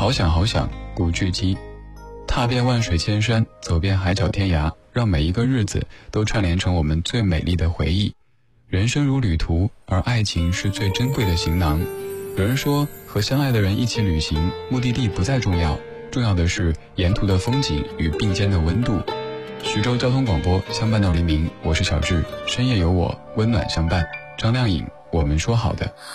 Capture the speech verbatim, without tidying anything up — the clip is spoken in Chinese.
好想好想古巨基。踏遍万水千山，走遍海角天涯，让每一个日子都串联成我们最美丽的回忆。人生如旅途，而爱情是最珍贵的行囊。有人说，和相爱的人一起旅行，目的地不再重要，重要的是沿途的风景与并肩的温度。徐州交通广播，相伴到黎明，我是小智，深夜有我，温暖相伴。张靓颖，我们说好的。